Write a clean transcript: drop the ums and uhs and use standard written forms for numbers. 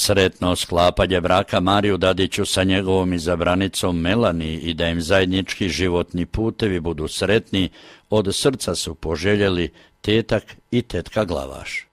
sretno sklapanje braka Mariju Dadiću sa njegovom izabranicom Melani i da im zajednički životni putevi budu sretni, od srca su poželjeli tetak i tetka Glavaš.